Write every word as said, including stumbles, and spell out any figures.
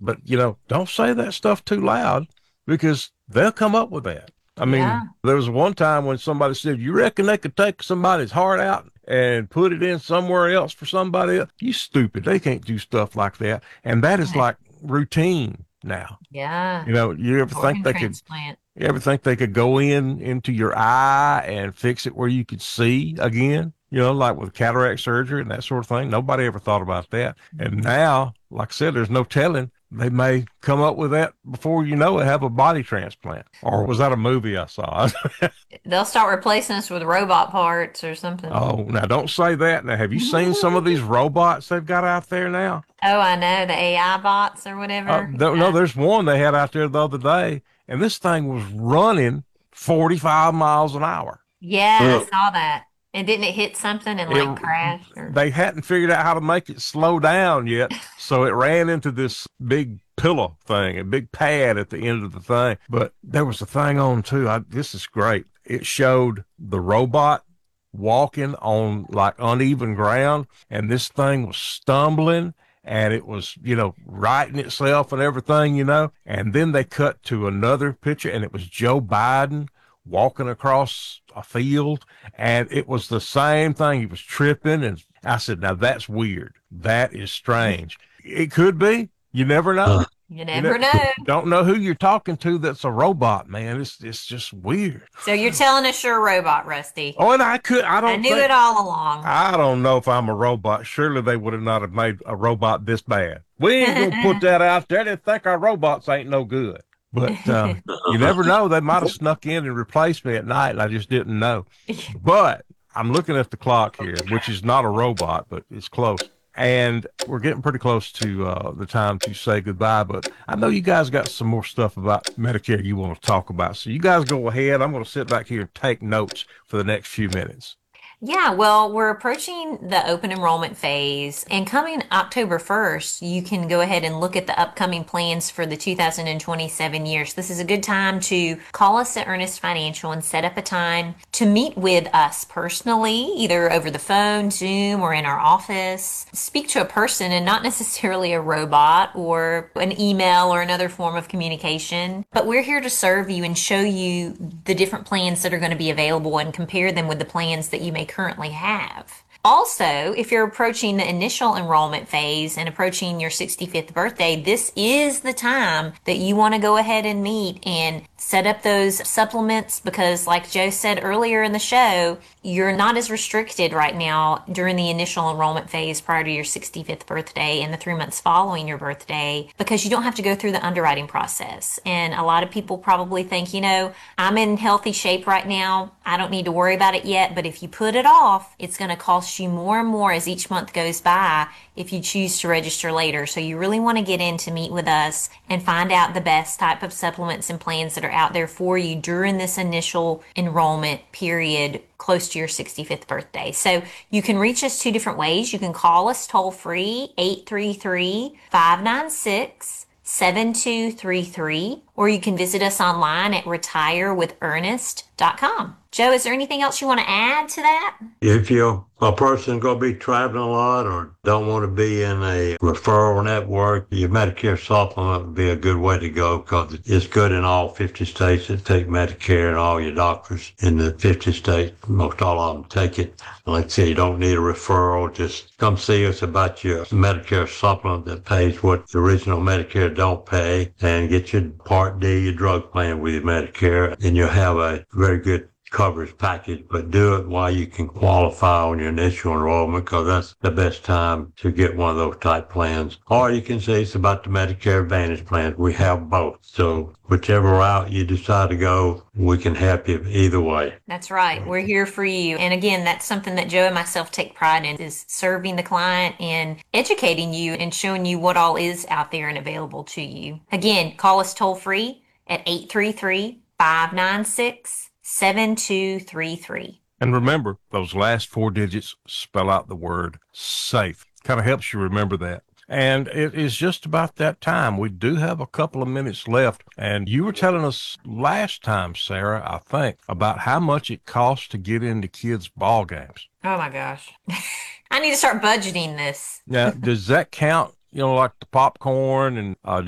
But, you know, don't say that stuff too loud because they'll come up with that. I Yeah. mean, there was one time when somebody said, you reckon they could take somebody's heart out and put it in somewhere else for somebody else? You stupid. They can't do stuff like that. And that is Right. like routine now. Yeah. You know, you ever think Organ they could transplant. you ever think they could go in into your eye and fix it where you could see again? You know, like with cataract surgery and that sort of thing. Nobody ever thought about that. And now, like I said, there's no telling. They may come up with that before you know it, have a body transplant. Or was that a movie I saw? They'll start replacing us with robot parts or something. Oh, now don't say that. Now, have you seen some of these robots they've got out there now? Oh, I know, the A I bots or Uh, whatever. no, no, Yeah. there's one they had out there the other day, and this thing was running forty-five miles an hour. Yeah, I Ugh. saw that. And didn't it hit something and It like crash or They hadn't figured out how to make it slow down yet, so it ran into this big pillow thing, a big pad at the end of the thing. But there was a thing on too. I, this is great. It showed the robot walking on like uneven ground, and this thing was stumbling. And it was, you know, righting itself and everything, you know. And then they cut to another picture, and it was Joe Biden walking across a field, and it was the same thing. He was tripping, and I said, now that's weird. That is strange. It could be. You never know. Uh, you You know, never know. don't know who you're talking to that's a robot, man. It's it's just weird. So you're telling us you're a robot, Rusty. Oh, and I could, I I don't knew think, it all along. I don't know if I'm a robot. Surely they would have not have made a robot this bad. We ain't gonna put that out there. They think our robots ain't no good. But uh, you never know. They might have snuck in and replaced me at night, and I just didn't know. But I'm looking at the clock here, which is not a robot, but it's close. And we're getting pretty close to uh, the time to say goodbye. But I know you guys got some more stuff about Medicare you want to talk about. So you guys go ahead. I'm going to sit back here and take notes for the next few minutes. Yeah, well, we're approaching the open enrollment phase, and coming October first, you can go ahead and look at the upcoming plans for the two thousand twenty-seven years. This is a good time to call us at Earnest Financial and set up a time to meet with us personally, either over the phone, Zoom, or in our office. Speak to a person and not necessarily a robot or an email or another form of communication. But we're here to serve you and show you the different plans that are going to be available and compare them with the plans that you may currently have. Also, if you're approaching the initial enrollment phase and approaching your sixty-fifth birthday, this is the time that you want to go ahead and meet and set up those supplements because, like Joe said earlier in the show, you're not as restricted right now during the initial enrollment phase prior to your sixty-fifth birthday and the three months following your birthday because you don't have to go through the underwriting process. And a lot of people probably think, you know, I'm in healthy shape right now. I don't need to worry about it yet. But if you put it off, it's going to cost you more and more as each month goes by if you choose to register later. So you really want to get in to meet with us and find out the best type of supplements and plans that are out there for you during this initial enrollment period close to your sixty-fifth birthday. So you can reach us two different ways. You can call us toll free, eight three three, five nine six, seven two three three, or you can visit us online at retire with ernest dot com. Joe, is there anything else you want to add to that? If you're a person going to be traveling a lot or don't want to be in a referral network, your Medicare supplement would be a good way to go because it's good in all fifty states that take Medicare and all your doctors in the fifty states. Most all of them take it. Like I say, you don't need a referral. Just come see us about your Medicare supplement that pays what the original Medicare don't pay and get your Part D, your drug plan with your Medicare, and you'll have a very good coverage package, but do it while you can qualify on your initial enrollment because that's the best time to get one of those type plans. Or you can say it's about the Medicare Advantage plans. We have both. So whichever route you decide to go, we can help you either way. That's right. We're here for you. And again, that's something that Joe and myself take pride in is serving the client and educating you and showing you what all is out there and available to you. Again, call us toll free at eight three three, five nine six, seven two three three. And remember, those last four digits spell out the word safe. Kind of helps you remember that. And it is just about that time. We do have a couple of minutes left. And you were telling us last time, Sarah, I think, about how much it costs to get into kids' ball games. Oh my gosh. I need to start budgeting this. Now, does that count, you know, like the popcorn and uh,